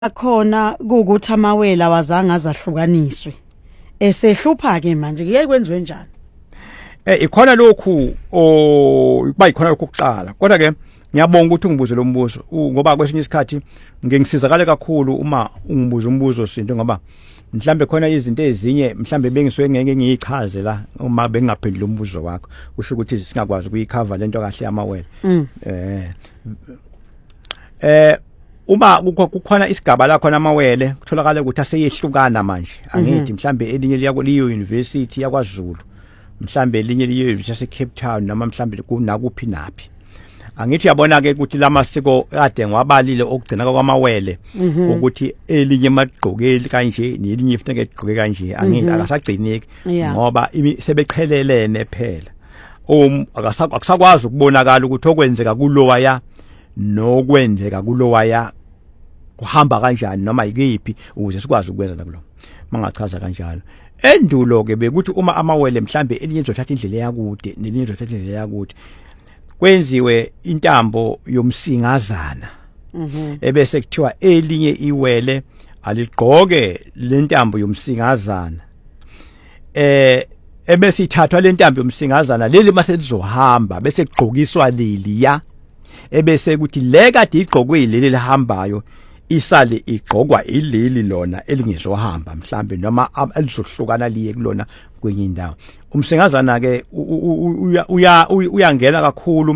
Akhona ukuthi amawela wazange azahlukaniswe esehlupha ke manje kuye kwenziwe njani ikhona lokhu bayikhona lokhu kuqala kodwa ke ngiyabonga ukuthi ungibuze lo mbuzo ngoba kwesinye isikhathi ngisizakale kakhulu uma ungibuza umbuzo sinto ngoba mhlambe khona izinto ezinye mhlambe bengisuke ngeke ngiyichaze la uma bengaphendula umbuzo wakho kusho ukuthi singakwazi ukuyicover lento kahle amawele uma kukhona isigaba la khona amawele kutholakala ukuthi aseyehlukana manje angithi mhlambe elinye liyo university yakwaZulu mhlambe elinye liyo university yase Cape Town noma mhlambe kunakuphi naphi angithi yabona ke ukuthi lamasiko kade ngwabalile okugcina kwamawele ukuthi elinye magqokeli kanje nelinye ifuneka egqoke kanje angithi akasagcineki ngoba sebeqhelelene phela akusakwazi ukubonakala ukuthi okwenzeka kulowaya nokwenzeka kulowaya kuhamba kanjani noma yikephi ukuze sikwazi ukwenza la kulo mangachaza kanjalo endulo ke bekuthi uma amawele mhlambe elinye izothatha indlela yakude nelinye izothatha indlela yakude kwenziwe intambo yomsingazana ebese kuthiwa elinye iwele aligqoke lentambo yomsingazana ebese ithathwa lentambo yomsingazana leli mase lizohamba bese kugqokiswa leliya ebese ukuthi le kade igqokwe leli lihambayo isale igqokwa ileli lona elingezohamba mhlambe noma elizohlukana liye kulona kwenye indawo umsingazana ke uyangena kakhulu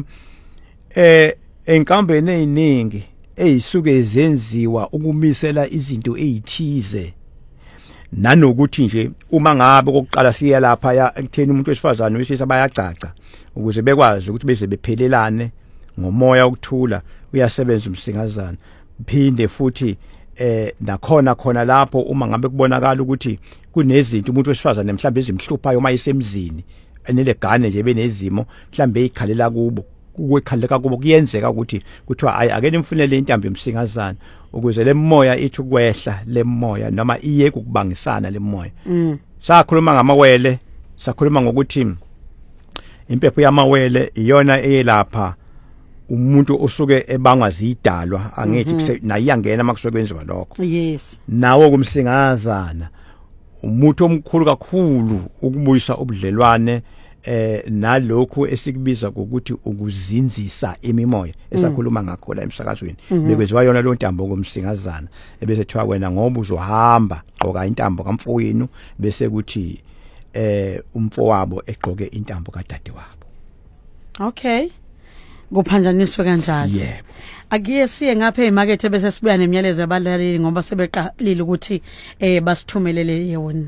enkambeni eziningi ezisuke ezenziwa ukumisela izinto ezithize nanokuthi nje uma ngabe kokuqala siya lapha ekutheni umuntu wesifazane wesisa bayacaca ukuze bekwazi ukuthi beze bephelelane ngomoya ukuthula uyasebenza umsingazana phinde futhi nakhona khona lapho uma ngabe kubonakala ukuthi kunezinto umuntu wesifazane mhlambe ezimhluphayo uma isemzini enelegane nje benezimo mhlambe ikhalela kubo ukukhaleka kubo kuyenzeka ukuthi kuthiwa akene imfunele intambo yomsingazana ukuze lemoya ithi kwehla lemoya noma iye ukubangisana lemoya sakhuluma ngamawele sakhuluma ngokuthi impepho yamawele iyona eyelapha umuntu osuke ebangwa zidalwa angithi nayiyangena makusuke kwenziwa lokho yes nawo kumsingazana umuntu omkhulu kakhulu ukubuyisa ubudlelwane nalokho esikubiza ukuthi ukuzinzisa imimoya esakhuluma ngakho la emsakazweni bekwenziwa yona lo ntambo komsingazana ebese thiwa wena ngoba uzohamba gqoka intambo kamfowenu bese kuthi umfowabo egqoke intambo kadade wabo okay kuphanjaniswe kanjalo yebo akiye siye ngapha emarket bese sibuya nemiyalezo yabalaleli ngoba sebeqalile ukuthi basithumelele yona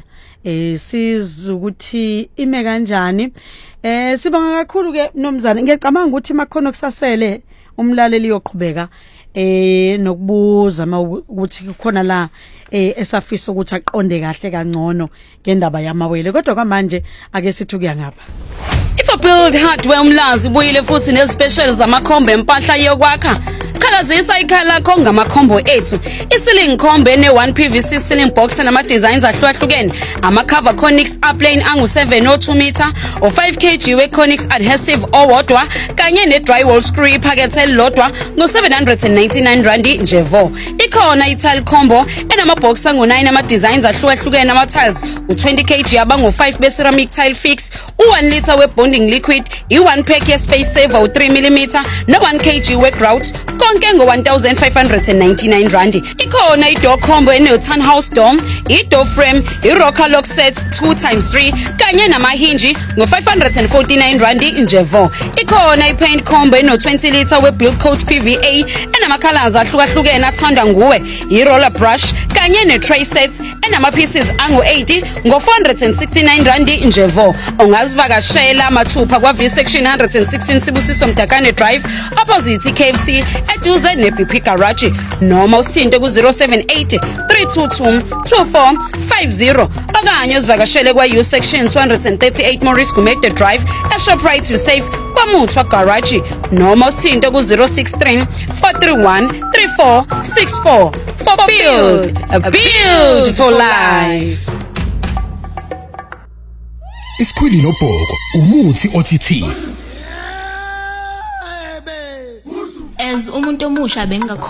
sizukuthi ime kanjani sibonga kakhulu ke nomzana ngiyacabanga ukuthi makhono kusasele umlaleli yoqhubeka nokubuza ukuthi kukhona la esafisa ukuthi aqonde kahle kangcono ngendaba yamawele kodwa kwamanje ake sithi kuya ngapha Build Hardware umlazi buyile futhi nezespecial zamakhombe empahla yokwakha khalazisa ikhala lakho ngamakhombo ethu i-ceiling khombe ne1 PVC ceiling box nama designs ahlukahlukene ama cover Conix upplane angu702 meter o5 kg we Conix adhesive owodwa kanye ne drywall screw iphakethe elilodwa ngo799 rand nje vo ikhona i-tile combo enama box angu9 ama designs ahlukahlukene ama tiles u20 kg abangu5 be ceramic tile fix u1 liter we bonding liquid i1 pack ye space saver u3 mm no 1 kg we grout konke ngo1599 rand ikhona i-door combo ene townhouse dome i-door frame i-rocker lock set 2x3 kanye namahinji ngo549 rand nje vo ikhona i-paint combo eno 20 liter we build coat PVA enama colors ahlukahlukene athanda nguwe i-roller brush kanye ne-tray set enama pieces angu80 ngo469 rand nje vo ungazivakashela mathupha kwa V section 116 Sibusiso Mdakane Drive opposite KFC eduze neBP Garage noma usinte ku078 322 2450 okanye uzivakashele kwa U section 238 Maurice Gumede Drive eShoprite to Safe kwaMuthwa Garage noma usinte ku063 431 3464 for Build a Beautiful Life. Isikhwili nobhoko umuthi othithini as umuntu omusha bengakho